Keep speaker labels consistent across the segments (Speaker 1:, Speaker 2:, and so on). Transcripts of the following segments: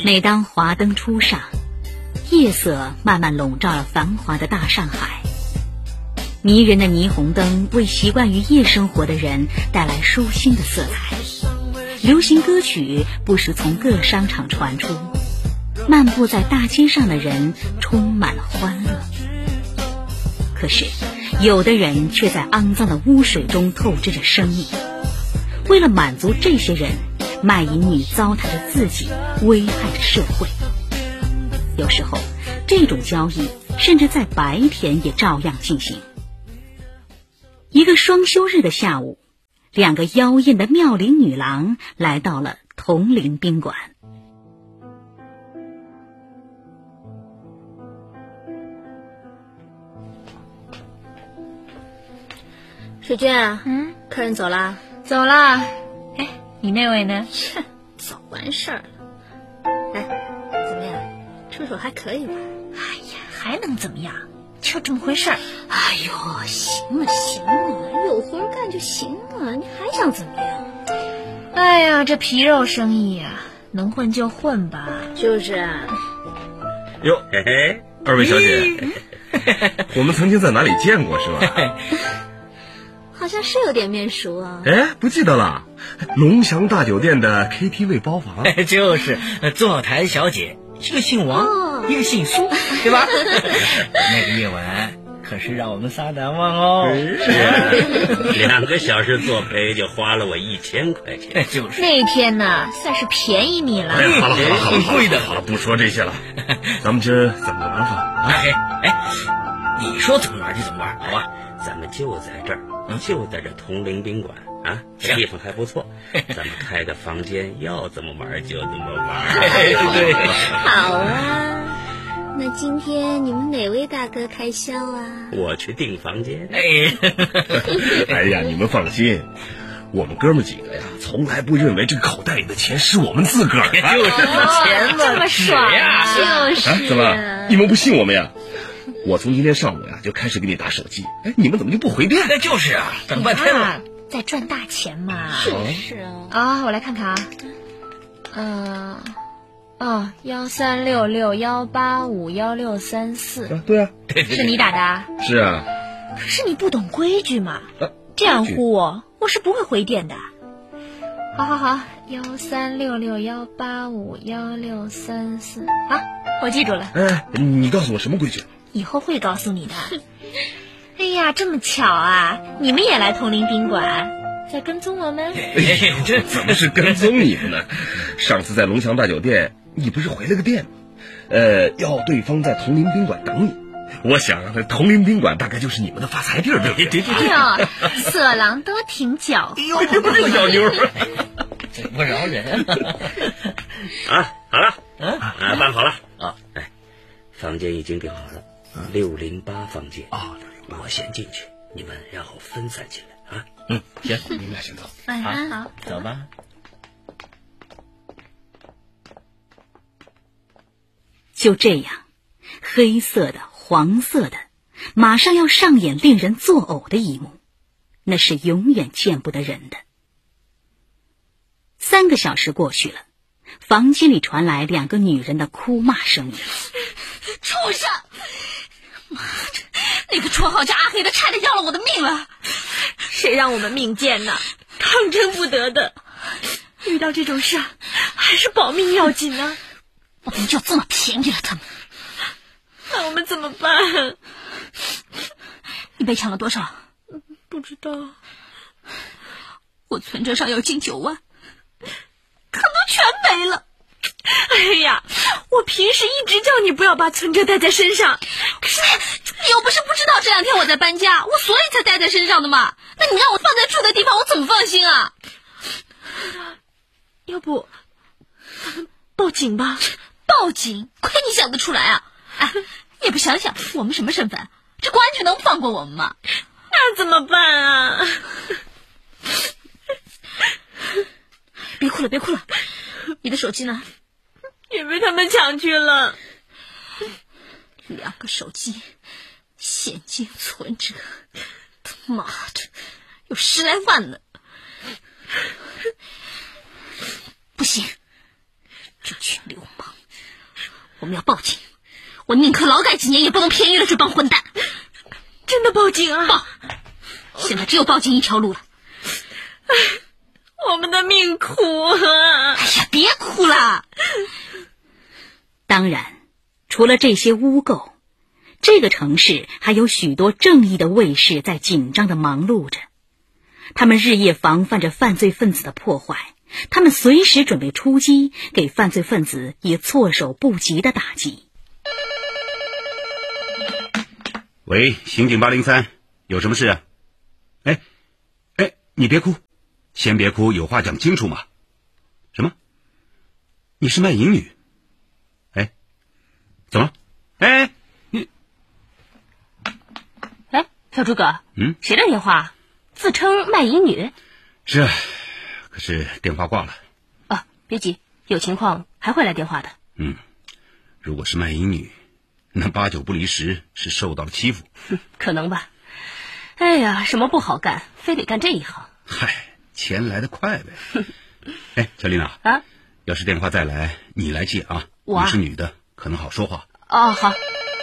Speaker 1: 每当华灯初上，夜色慢慢笼罩了繁华的大上海，迷人的霓虹灯为习惯于夜生活的人带来舒心的色彩，流行歌曲不时从各商场传出，漫步在大街上的人充满了欢乐。可是有的人却在肮脏的污水中透支着生命，为了满足这些人，卖淫女糟蹋着自己，危害着社会。有时候这种交易甚至在白天也照样进行。一个双休日的下午，两个妖艳的妙龄女郎来到了铜陵宾馆。
Speaker 2: 水娟啊，客人走了？
Speaker 3: 走了。哎，你那位呢？
Speaker 2: 切，早完事儿了。哎，怎么样？出手还可以吧？
Speaker 3: 哎呀，还能怎么样？就这么回事儿。
Speaker 2: 哎呦，行了行了，有活干就行了，你还想怎么样？
Speaker 3: 哎呀，这皮肉生意啊，能混就混吧。
Speaker 2: 就是啊。
Speaker 4: 哟，嘿嘿，二位小姐，我们曾经在哪里见过是吧？
Speaker 2: 好像是有点面熟啊。
Speaker 4: 哎，不记得了？龙翔大酒店的 KTV 包房。
Speaker 5: 就是坐台小姐，一个姓王，一个姓苏，对吧？那个夜晚可是让我们仨难忘哦。
Speaker 6: 是2个小时作陪就花了我1000块钱。
Speaker 5: 就是
Speaker 3: 那天呢，算是便宜你了。
Speaker 4: 哎，好了，
Speaker 5: 很贵的。
Speaker 4: 好了，不说这些了。咱们这怎么玩法？
Speaker 5: 哎，你说怎么玩就怎么玩，好吧？
Speaker 6: 咱们就在这儿，就在这铜陵宾馆啊，这地方还不错。咱们开个房间，要怎么玩就怎么玩。
Speaker 5: 对，
Speaker 2: 好啊。那今天你们哪位大哥开销啊？
Speaker 6: 我去订房间。
Speaker 4: 哎呀，你们放心，我们哥们几个呀，从来不认为这口袋里的钱是我们自个儿的。
Speaker 5: 就是钱嘛，
Speaker 3: 这么爽
Speaker 5: 呀！
Speaker 2: 就是
Speaker 4: 啊，怎么？你们不信我们呀？我从今天上午呀就开始给你打手机，哎，你们怎么就不回电？
Speaker 5: 那就是啊，等半天了。
Speaker 3: 在赚大钱嘛。
Speaker 2: 是啊。
Speaker 3: 我来看看啊。13661851651634。
Speaker 4: 对啊，
Speaker 3: 是你打的啊？
Speaker 4: 是啊。
Speaker 3: 可是你不懂规矩嘛，这样呼我是不会回电的。好，136618516634。好，我记住了。
Speaker 4: 哎，你告诉我什么规矩？
Speaker 3: 以后会告诉你的。哎呀，这么巧啊，你们也来铜陵宾馆，在跟踪我们？
Speaker 4: 这怎么是跟踪你们呢？上次在龙翔大酒店，你不是回了个电吗？要对方在铜陵宾馆等你。我想铜陵宾馆大概就是你们的发财地儿，对不对？
Speaker 3: 哎呦，色狼都挺狡猾。
Speaker 4: 这不是个小妞儿。
Speaker 5: 这不饶人
Speaker 6: 啊，好了，办好了啊！哎，房间已经订好了，608房间啊，我先进去，你们然后分散起来啊。
Speaker 4: 行，你们俩先走。
Speaker 3: 好，
Speaker 5: 走吧。
Speaker 1: 就这样，黑色的、黄色的，马上要上演令人作呕的一幕，那是永远见不得人的。3个小时过去了，房间里传来2个女人的哭骂声音。
Speaker 3: 畜生！妈的，那个绰号叫阿黑的差点要了我的命了，谁让我们命贱呢？当真不得的。遇到这种事还是保命要紧呢。
Speaker 2: 我们就这么便宜了他们，
Speaker 3: 那我们怎么办？
Speaker 2: 你被抢了多少？
Speaker 3: 不知道。
Speaker 2: 我存折上有近9万，可都全没了。
Speaker 3: 哎呀，我平时一直叫你不要把存折带在身上，
Speaker 2: 可是你又不是不知道这2天我在搬家，我所以才带在身上的嘛。那你让我放在住的地方，我怎么放心啊？
Speaker 3: 要不咱们报警吧？
Speaker 2: 报警？亏你想得出来啊！哎，也不想想我们什么身份，这公安局能放过我们吗？
Speaker 3: 那怎么办啊？
Speaker 2: 别哭了，别哭了。你的手机呢？
Speaker 3: 也被他们抢去了。
Speaker 2: 2个手机，现金存折，他妈的，有10来万呢。不行，这群流氓我们要报警，我宁可劳改几年，也不能便宜了这帮混蛋。
Speaker 3: 真的报警啊？
Speaker 2: 报！现在只有报警一条路了。
Speaker 3: 我们的命苦啊！
Speaker 2: 哎呀，别哭了。
Speaker 1: 当然，除了这些污垢，这个城市还有许多正义的卫士在紧张地忙碌着。他们日夜防范着犯罪分子的破坏，他们随时准备出击，给犯罪分子以措手不及的打击。
Speaker 7: 喂，刑警803，有什么事啊？哎，你别哭，先别哭，有话讲清楚嘛。什么？你是卖淫女？哎，怎么？你，
Speaker 3: 小诸葛，谁的电话？自称卖淫女？
Speaker 7: 是，可是电话挂了。
Speaker 3: 啊，别急，有情况还会来电话的。
Speaker 7: 如果是卖淫女，那8九不离10是受到了欺负。
Speaker 3: 可能吧。哎呀，什么不好干，非得干这一行。
Speaker 7: 嗨，钱来得快呗。哎，小丽娜
Speaker 3: 啊，
Speaker 7: 要是电话再来，你来接啊。
Speaker 3: 我
Speaker 7: 你是女的，可能好说话。
Speaker 3: 哦，好。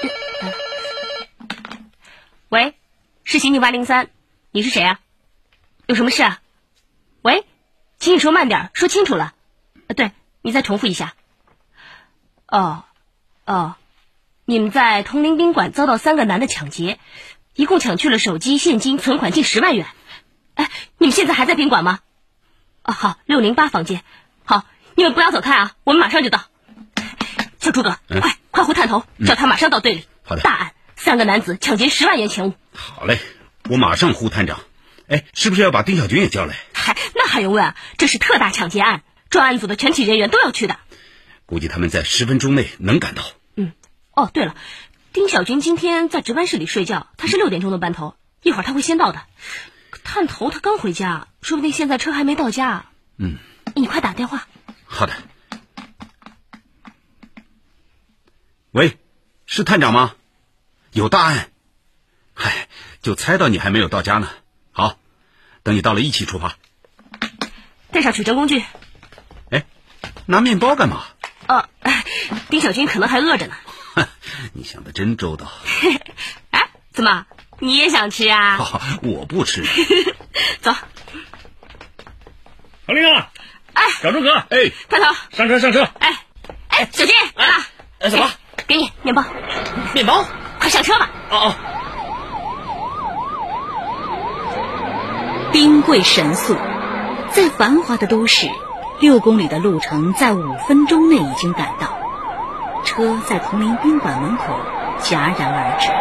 Speaker 3: 喂，是刑警803，你是谁啊？有什么事啊？喂，请你说慢点，说清楚了。对，你再重复一下。哦，你们在铜陵宾馆遭到3个男的抢劫，一共抢去了手机、现金、存款近10万元。哎，你们现在还在宾馆吗？好，608房间。好，你们不要走开啊，我们马上就到。小诸葛，快呼探头，叫他马上到队里。
Speaker 7: 好的。
Speaker 3: 大案，3个男子抢劫10万元钱物。
Speaker 7: 好嘞，我马上呼探长。哎，是不是要把丁小军也叫来？
Speaker 3: 那还用问啊？这是特大抢劫案，专案组的全体人员都要去的。
Speaker 7: 估计他们在10分钟内能赶到。
Speaker 3: 哦，对了，丁小军今天在值班室里睡觉，他是6点钟的班头，一会儿他会先到的。探头他刚回家，说不定现在车还没到家。你快打电话。
Speaker 7: 好的。喂，是探长吗？有大案。嗨，就猜到你还没有到家呢。好，等你到了一起出发。
Speaker 3: 带上取证工具。
Speaker 7: 哎，拿面包干嘛？
Speaker 3: 丁小军可能还饿着呢。
Speaker 7: 你想得真周到。
Speaker 3: 哎，怎么你也想吃啊？
Speaker 7: 我不吃。
Speaker 3: 走。
Speaker 4: 小丽啊！小诸葛！
Speaker 3: 探头，
Speaker 4: 上车上车！
Speaker 3: 小军来了。
Speaker 5: 什么？
Speaker 3: 给你面包。
Speaker 5: 面包？
Speaker 3: 快上车吧。
Speaker 1: 兵贵神速，在繁华的都市，6公里的路程在5分钟内已经赶到。车在铜陵宾馆门口戛然而止。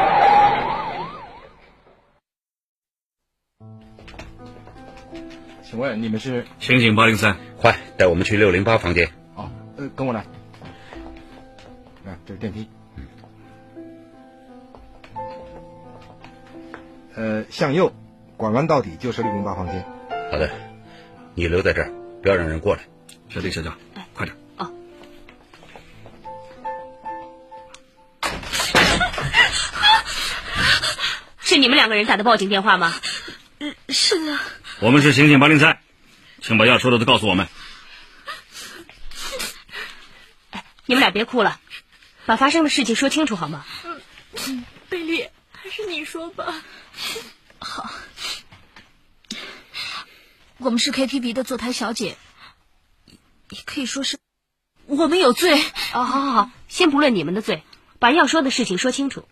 Speaker 8: 请问你们是？
Speaker 4: 刑警803，
Speaker 7: 快带我们去608房间。
Speaker 8: 跟我来。这是电梯。向右，拐弯到底就是608房间。
Speaker 7: 好的，你留在这儿，不要让人过来。
Speaker 4: 小弟小张，快点。
Speaker 3: 是你们2个人打的报警电话吗？
Speaker 2: 是的。
Speaker 4: 我们是刑警803，请把要说的都告诉我们。
Speaker 3: 你们俩别哭了，把发生的事情说清楚好吗？
Speaker 2: 贝利，还是你说吧。好，我们是 KTV 的坐台小姐，也可以说是我们有罪。
Speaker 3: 好，先不论你们的罪，把要说的事情说清楚。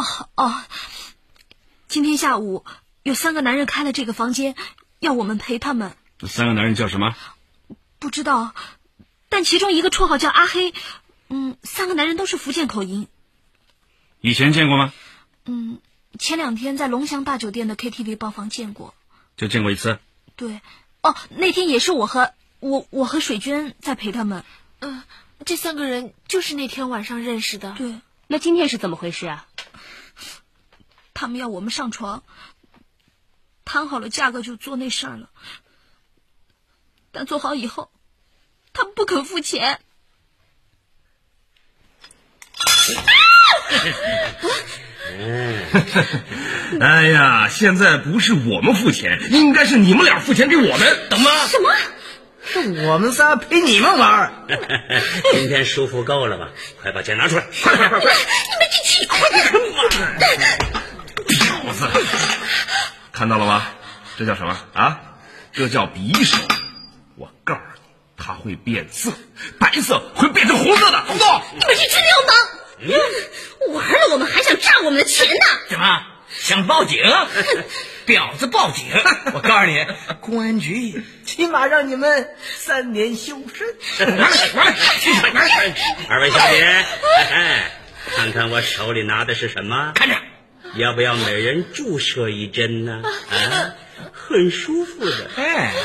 Speaker 2: 今天下午有3个男人开了这个房间，要我们陪他们。
Speaker 4: 这3个男人叫什么？
Speaker 2: 不知道，但其中一个绰号叫阿黑。3个男人都是福建口音。
Speaker 4: 以前见过吗？
Speaker 2: 前2天在龙翔大酒店的 KTV 包房见过。
Speaker 4: 就见过一次？
Speaker 2: 对。那天也是我和水娟在陪他们。这3个人就是那天晚上认识的。对。
Speaker 3: 那今天是怎么回事啊？
Speaker 2: 他们要我们上床，谈好了价格就做那事儿了。但做好以后，他们不肯付钱。
Speaker 4: 哎呀，现在不是我们付钱，应该是你们俩付钱给我们，懂吗？
Speaker 2: 什么？
Speaker 5: 是我们仨陪你们玩。
Speaker 6: 今天舒服够了吧？快把钱拿出来！快！
Speaker 3: 你们这群快点！
Speaker 4: 婊子，看到了吗？这叫什么啊？这叫匕首。我告诉你，它会变色，白色会变成红色的，懂不懂？
Speaker 3: 你们这群流氓！玩了我们还想诈我们的钱呢？
Speaker 5: 怎么想报警？婊子报警！我告诉你，公安局起码让你们3年修身。
Speaker 6: 二位小姐，看看我手里拿的是什么？
Speaker 5: 看着，
Speaker 6: 要不要每人注射1针呢？啊，很舒服的。
Speaker 5: 哎。